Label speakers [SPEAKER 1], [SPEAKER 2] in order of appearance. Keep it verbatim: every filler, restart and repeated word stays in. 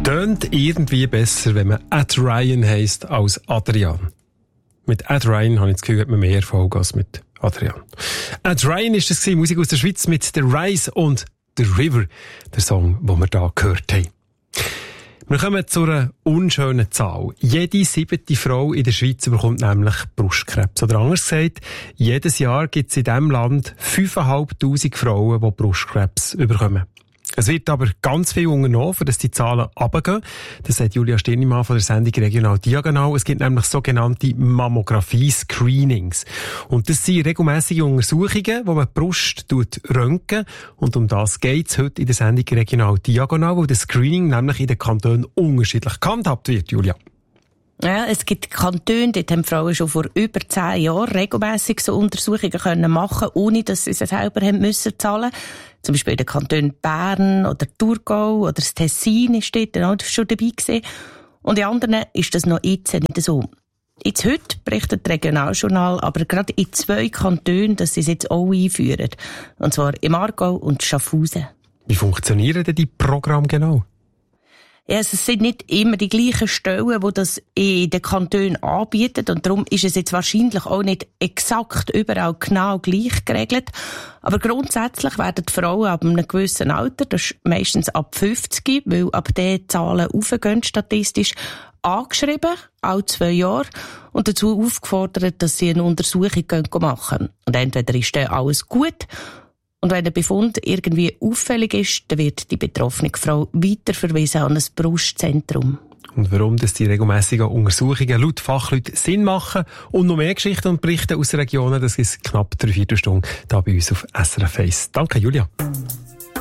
[SPEAKER 1] Tönt irgendwie besser, wenn man Ed Ryan heisst, als Adrian. Mit Ed Ryan habe ich das Gefühl, hat man mehr Erfolg als mit Adrian. Ed Ryan ist das gewesen, Musik aus der Schweiz mit The Rise und The River, der Song, den wir hier gehört haben. Wir kommen zu einer unschönen Zahl. Jede siebte Frau in der Schweiz bekommt nämlich Brustkrebs. Oder anders gesagt, jedes Jahr gibt es in diesem Land fünftausendfünfhundert Frauen, die Brustkrebs bekommen. Es wird aber ganz viel unternommen, für dass die Zahlen runtergehen. Das sagt Julia Stirnimann von der Sendung Regional Diagonal. Es gibt nämlich sogenannte Mammographie-Screenings. Und das sind regelmässige Untersuchungen, wo man die Brust röntgen. Und um das geht es heute in der Sendung Regional Diagonal, wo das Screening nämlich in den Kantonen unterschiedlich gehandhabt wird, Julia.
[SPEAKER 2] Ja, es gibt Kantone, dort haben Frauen schon vor über zehn Jahren regelmässig so Untersuchungen können machen, ohne dass sie sie selber haben müssen zahlen. Zum Beispiel in den Kantonen Bern oder Thurgau oder das Tessin ist dort auch schon dabei gewesen. Und in anderen ist das noch jetzt nicht so. Jetzt heute berichtet das Regionaljournal aber gerade in zwei Kantonen, dass sie es jetzt auch einführen. Und zwar im Aargau und Schaffhausen.
[SPEAKER 1] Wie funktionieren denn die Programme genau?
[SPEAKER 2] Ja, es sind nicht immer die gleichen Stellen, die das in den Kantonen anbieten. Und darum ist es jetzt wahrscheinlich auch nicht exakt überall genau gleich geregelt. Aber grundsätzlich werden die Frauen ab einem gewissen Alter, das ist meistens ab fünfzig, weil ab den Zahlen raufgehen statistisch, angeschrieben, alle zwei Jahre, und dazu aufgefordert, dass sie eine Untersuchung machen können. Und entweder ist dann alles gut, und wenn der Befund irgendwie auffällig ist, dann wird die betroffene Frau weiterverwiesen an ein Brustzentrum.
[SPEAKER 1] Und warum das die regelmässigen Untersuchungen laut Fachleuten Sinn machen und noch mehr Geschichten und Berichte aus den Regionen, das ist knapp drei Viertelstunde da bei uns auf S R F eins. Danke, Julia.